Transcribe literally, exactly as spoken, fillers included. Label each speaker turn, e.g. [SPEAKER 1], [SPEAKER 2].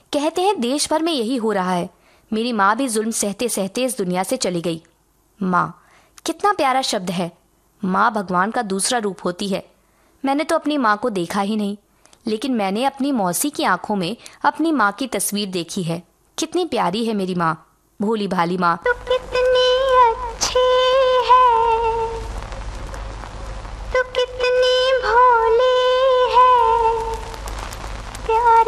[SPEAKER 1] कहते हैं देश भर में यही हो रहा है। मेरी माँ भी जुल्म सहते सहते इस दुनिया से चली गई। माँ, कितना प्यारा शब्द है। माँ भगवान का दूसरा रूप होती है। मैंने तो अपनी माँ को देखा ही नहीं, लेकिन मैंने अपनी मौसी की आंखों में अपनी माँ की तस्वीर देखी है। कितनी प्यारी है मेरी माँ, भोली भाली माँ।
[SPEAKER 2] तो कितनी अच्छी